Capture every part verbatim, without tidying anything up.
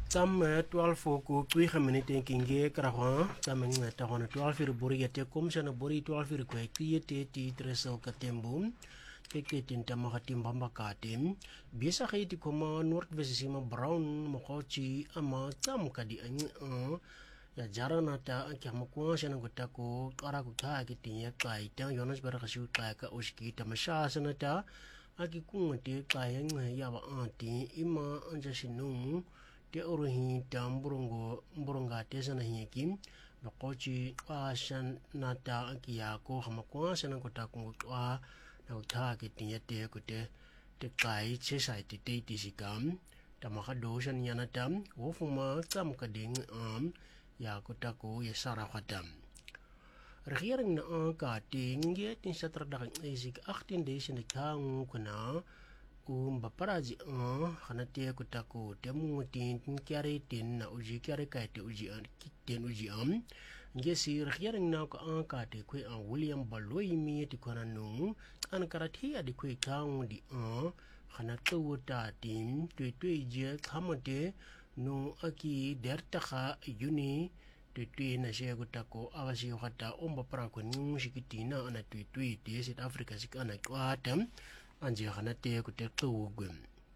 Tam twelve ko twi minute kinge krahwa tam ng tahon twelve ir buri yate kum sana buri twelve ir ko kiyete ti tresel katembum keketin tamahatim bambakatim bisa khiti kuma north vesima brown mokochi ama tam kadi an ya jarana ta kya makwa sana gota ko kara gota kitinya kai ta yonas barakashu kai ka uski tamasha sana ta aki kungate kai ya ba anti ima anja sinu te uruhi tam burungo burunga te sana hikim bakochi asan nata kia ko hamakwa sana kota kungutwa na uta kitinya te kote te kai che sai te te tisikam tamaka dosan yana tam wofuma tam kading am ya kota ko ya sarafatam regering na ka tinge tin sa tradang isik achttien days na kang kuna um baparaji a hanate kota ko temu tin kyare tin na uji kyare kai te uji an kitten uji am nge si regering na ka ka te ko an William Baloi mi ti kona nu an karati adi ko kang di a hanatu ta tin tui tui je khamate no aki dertaka yuni tui na siya ko awasi kata omba para ko nung sikitina ana tui tui ti South Africa sik ana ko atam anje hanate ko te tuwagum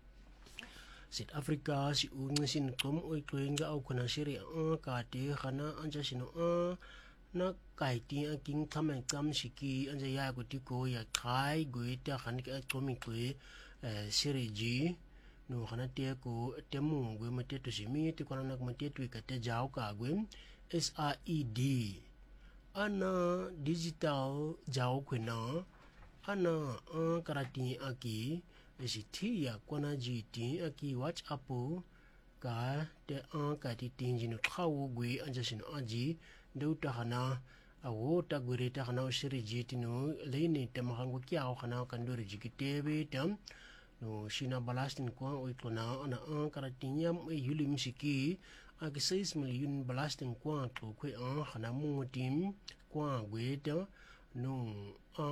South Africa si ung sin kom oi kwenga au kuna siri a ka te khana anja sino a na kai ti a king kamang kam siki anja ya ko ti ko ya kai gui ta khan ka komi ko siri ji no hanate ko temu gwe mate to simi ti kona nak mate tu ka te jaw ka gwe S R E D ana digital jaw kwena ana an karati aki esi ya kona ji ti aki WhatsApp ka te an ka ti tin jinu khawu gwe anja sino aji deuta hana awo ta gure ta hana siri ji tinu leini te mahango kya hana kandori jikitebe tam no shina balastin kwa oikona ana an karatinyam e yulim siki aki six million balastin kwa to kwe an hana mungutim kwa gweta no